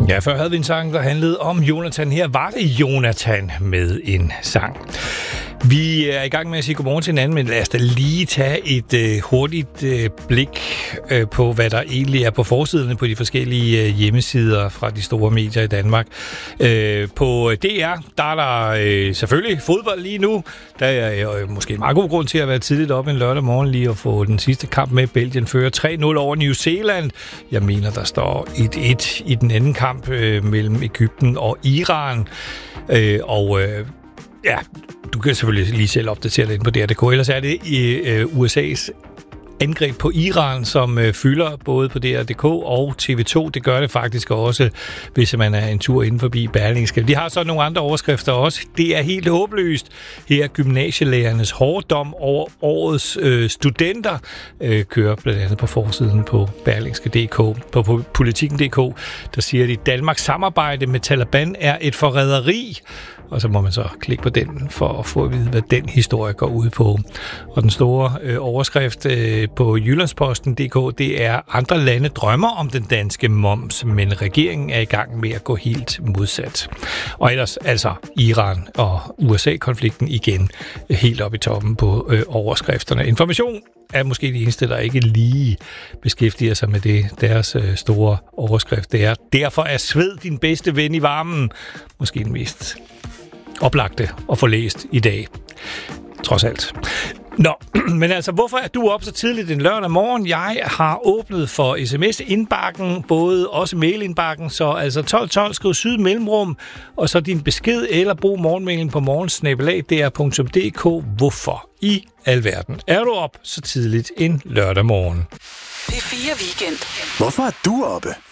Ja, før havde vi en sang, der handlede om Jonathan. Her var det Jonathan med en sang. Vi er i gang med at sige godmorgen til hinanden, men lad os da lige tage et hurtigt blik på, hvad der egentlig er på forsiderne på de forskellige hjemmesider fra de store medier i Danmark. På DR, der er der selvfølgelig fodbold lige nu. Der er måske en meget god grund til at være tidligt op en lørdag morgen lige at få den sidste kamp med. Belgien fører 3-0 over New Zealand. Jeg mener, der står 1-1 i den anden kamp mellem Egypten og Iran. Ja, du kan selvfølgelig lige selv opdatere det ind på DR.dk. Ellers er det USA's angreb på Iran, som fylder både på DR.dk og TV2. Det gør det faktisk også, hvis man er en tur inden forbi Berlingske. De har så nogle andre overskrifter også. Det er helt håbløst. Her gymnasielærernes hårddom over årets studenter kører blandt andet på forsiden på Berlingske.dk. På Politiken.dk, der siger de, Danmarks samarbejde med Taliban er et forræderi. Og så må man så klikke på den for at få at vide, hvad den historie går ud på. Og den store overskrift på Jyllandsposten.dk, det er, andre lande drømmer om den danske moms, men regeringen er i gang med at gå helt modsat. Og ellers altså Iran og USA-konflikten igen helt op i toppen på overskrifterne. Information er måske det eneste, der ikke lige beskæftiger sig med det. Deres store overskrift, det er, derfor er sved din bedste ven i varmen. Måske den mest oplagte at få læst i dag. Trods alt. Nå, men altså, hvorfor er du op så tidligt en lørdag morgen? Jeg har åbnet for sms-indbakken, både også mail-indbakken, så altså 1212 skriv syd mellemrum, og så din besked, eller brug morgenmailen på morgen@dr.dk. Hvorfor i alverden er du op så tidligt en lørdag morgen? P4 Weekend. Hvorfor er du oppe?